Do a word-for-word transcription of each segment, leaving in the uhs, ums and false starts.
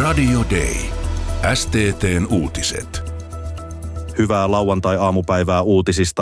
Radio Day. S T T:n uutiset. Hyvää lauantai-aamupäivää uutisista.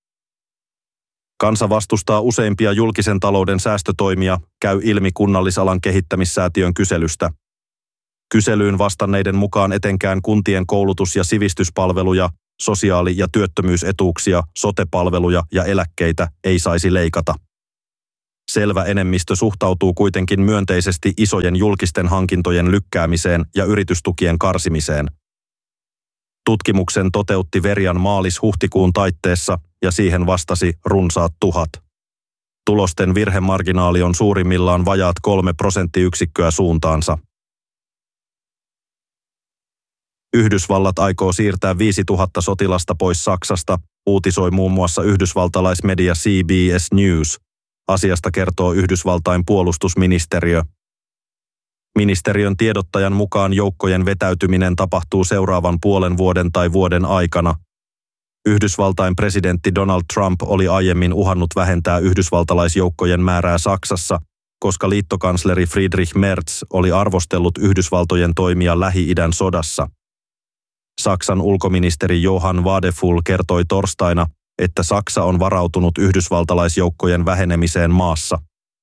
Kansa vastustaa useimpia julkisen talouden säästötoimia, käy ilmi Kunnallisalan kehittämissäätiön kyselystä. Kyselyyn vastanneiden mukaan etenkään kuntien koulutus- ja sivistyspalveluja, sosiaali- ja työttömyysetuuksia, sote-palveluja ja eläkkeitä ei saisi leikata. Selvä enemmistö suhtautuu kuitenkin myönteisesti isojen julkisten hankintojen lykkäämiseen ja yritystukien karsimiseen. Tutkimuksen toteutti Verian maalis-huhtikuun taitteessa ja siihen vastasi runsaat tuhat. Tulosten virhemarginaali on suurimmillaan vajaat kolme prosenttiyksikköä suuntaansa. Yhdysvallat aikoo siirtää viisituhatta sotilasta pois Saksasta, uutisoi muun muassa yhdysvaltalaismedia C B S News. Asiasta kertoo Yhdysvaltain puolustusministeriö. Ministeriön tiedottajan mukaan joukkojen vetäytyminen tapahtuu seuraavan puolen vuoden tai vuoden aikana. Yhdysvaltain presidentti Donald Trump oli aiemmin uhannut vähentää yhdysvaltalaisjoukkojen määrää Saksassa, koska liittokansleri Friedrich Merz oli arvostellut Yhdysvaltojen toimia Lähi-idän sodassa. Saksan ulkoministeri Johann Wadephul kertoi torstaina, että Saksa on varautunut yhdysvaltalaisjoukkojen vähenemiseen maassa.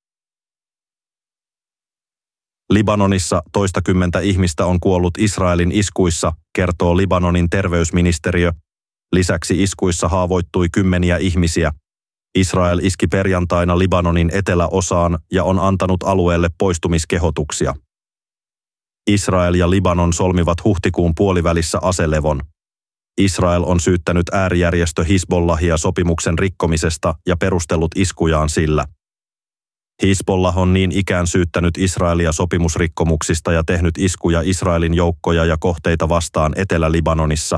Libanonissa toistakymmentä ihmistä on kuollut Israelin iskuissa, kertoo Libanonin terveysministeriö. Lisäksi iskuissa haavoittui kymmeniä ihmisiä. Israel iski perjantaina Libanonin eteläosaan ja on antanut alueelle poistumiskehotuksia. Israel ja Libanon solmivat huhtikuun puolivälissä aselevon. Israel on syyttänyt äärijärjestö Hizbollahia sopimuksen rikkomisesta ja perustellut iskujaan sillä. Hizbollah on niin ikään syyttänyt Israelia sopimusrikkomuksista ja tehnyt iskuja Israelin joukkoja ja kohteita vastaan Etelä-Libanonissa.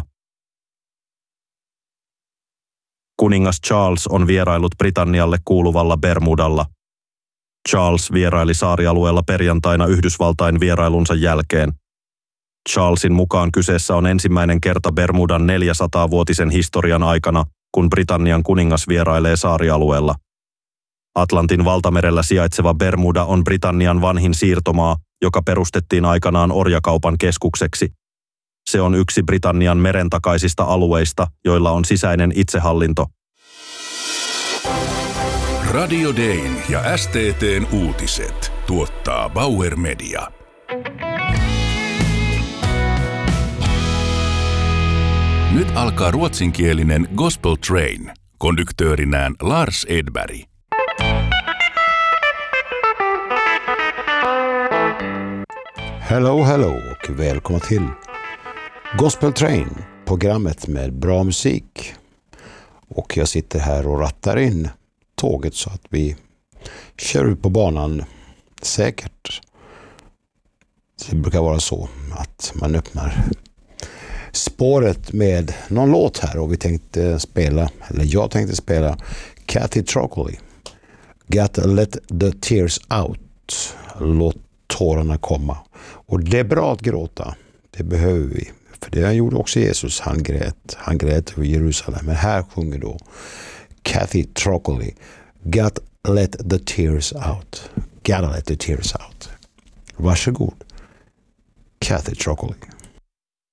Kuningas Charles on vierailut Britannialle kuuluvalla Bermudalla. Charles vieraili saarialueella perjantaina Yhdysvaltain vierailunsa jälkeen. Charlesin mukaan kyseessä on ensimmäinen kerta Bermudan neljäsataavuotisen historian aikana, kun Britannian kuningas vierailee saarialueella. Atlantin valtamerellä sijaitseva Bermuda on Britannian vanhin siirtomaa, joka perustettiin aikanaan orjakaupan keskukseksi. Se on yksi Britannian merentakaisista alueista, joilla on sisäinen itsehallinto. Radio Dayn ja S T T:n uutiset tuottaa Bauer Media. Nyt alkaa ruotsinkielinen Gospel Train. Konduktöörinään Lars Edberg. Hello, hello och välkomna till Gospel Train, programmet med bra musik. Och jag sitter här och rattar in tåget så att vi kör ut på banan säkert. Det brukar vara så att man öppnar spåret med någon låt här och vi tänkte spela, eller jag tänkte spela Kathy Troccoli. Gotta let the tears out. Låt tårarna komma. Och det är bra att gråta. Det behöver vi. För det gjorde också Jesus. Han grät. Han grät över Jerusalem. Men här sjunger då Kathy Troccoli. Gotta let the tears out. Gotta let the tears out. Varsågod. Kathy Troccoli.